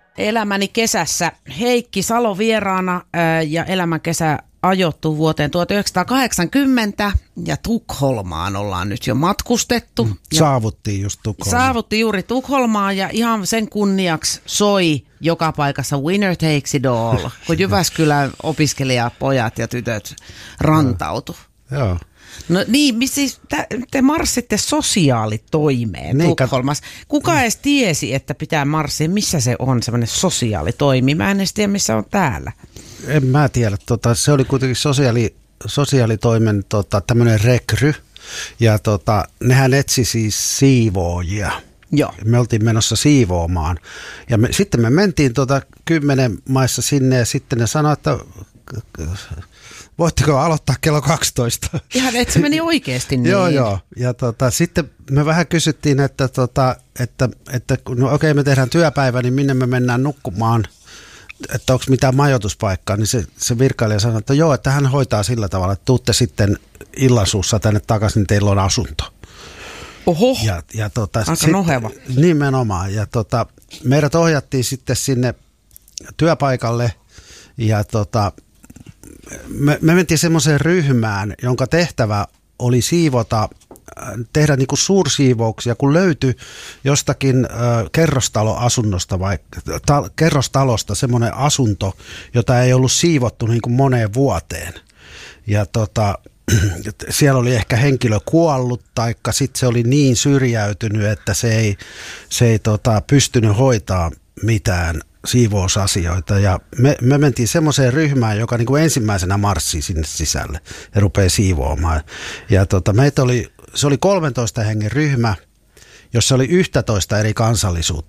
Elämäni kesässä Heikki Salo vieraana ja elämän kesä ajoittuu vuoteen 1980 ja Tukholmaan ollaan nyt jo matkustettu. Saavuttiin just Tukholmaan. Saavuttiin juuri Tukholmaan ja ihan sen kunniaksi soi joka paikassa Winner Takes It All, kun Jyväskylän opiskelijapojat ja tytöt rantautu. Joo. No niin, siis te marssitte sosiaalitoimeen niin, Tukholmassa. Kuka edes tiesi, että pitää marssia? Missä se on semmoinen sosiaalitoimi? Mä en edes tiedä, missä on täällä. En mä tiedä. Se oli kuitenkin sosiaalitoimen tämmöinen rekry. Ja nehän etsi siis siivoojia. Joo. Me oltiin menossa siivoamaan. Ja sitten me mentiin 10 maissa sinne ja sitten ne sanoi, että voitteko aloittaa kello 12? Ihan, että se meni oikeasti niin. Joo. Ja sitten me vähän kysyttiin, että no okei, me tehdään työpäivä, niin minne me mennään nukkumaan, että onko mitään majoituspaikkaa, niin se virkailija sanoi, että joo, että hän hoitaa sillä tavalla, että tuutte sitten illansuussa tänne takaisin, niin teillä on asunto. Oho, aika noheva. Nimenomaan, ja meidät ohjattiin sitten sinne työpaikalle, ja me mentiin semmoiseen ryhmään, jonka tehtävä oli tehdä niin kuin suursiivouksia, kun löytyi jostakin kerrostaloasunnosta kerrostalosta semmoinen asunto, jota ei ollut siivottu niin kuin moneen vuoteen. Ja siellä oli ehkä henkilö kuollut, taikka sitten se oli niin syrjäytynyt, että se ei pystynyt hoitaa mitään siivousasioita, ja me mentiin semmoiseen ryhmään, joka niin kuin ensimmäisenä marssii sinne sisälle ja rupeaa siivoamaan. Ja se oli 13 hengen ryhmä, jossa oli 11 eri kansallisuutta.